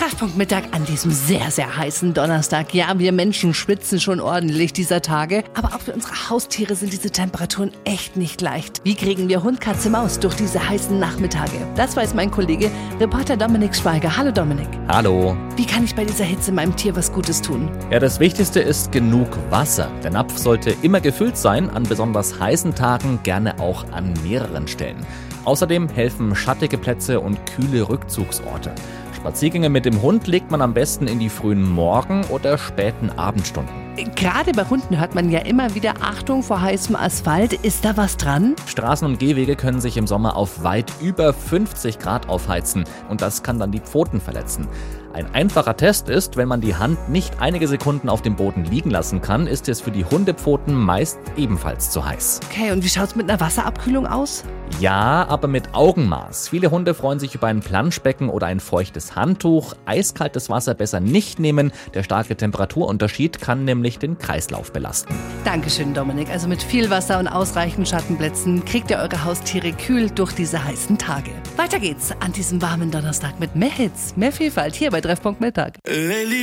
Treffpunkt Mittag an diesem sehr, sehr heißen Donnerstag. Ja, wir Menschen schwitzen schon ordentlich dieser Tage. Aber auch für unsere Haustiere sind diese Temperaturen echt nicht leicht. Wie kriegen wir Hund, Katze, Maus durch diese heißen Nachmittage? Das weiß mein Kollege, Reporter Dominik Schweiger. Hallo Dominik. Hallo. Wie kann ich bei dieser Hitze meinem Tier was Gutes tun? Ja, das Wichtigste ist genug Wasser. Der Napf sollte immer gefüllt sein, an besonders heißen Tagen gerne auch an mehreren Stellen. Außerdem helfen schattige Plätze und kühle Rückzugsorte. Spaziergänge mit dem Hund legt man am besten in die frühen Morgen- oder späten Abendstunden. Gerade bei Hunden hört man ja immer wieder Achtung vor heißem Asphalt. Ist da was dran? Straßen und Gehwege können sich im Sommer auf weit über 50 Grad aufheizen und das kann dann die Pfoten verletzen. Ein einfacher Test ist, wenn man die Hand nicht einige Sekunden auf dem Boden liegen lassen kann, ist es für die Hundepfoten meist ebenfalls zu heiß. Okay, und wie schaut's mit einer Wasserabkühlung aus? Ja, aber mit Augenmaß. Viele Hunde freuen sich über ein Planschbecken oder ein feuchtes Handtuch. Eiskaltes Wasser besser nicht nehmen. Der starke Temperaturunterschied kann nämlich den Kreislauf belasten. Dankeschön, Dominik. Also mit viel Wasser und ausreichend Schattenplätzen kriegt ihr eure Haustiere kühl durch diese heißen Tage. Weiter geht's an diesem warmen Donnerstag mit mehr Hits, mehr Vielfalt hier bei Treffpunkt Mittag.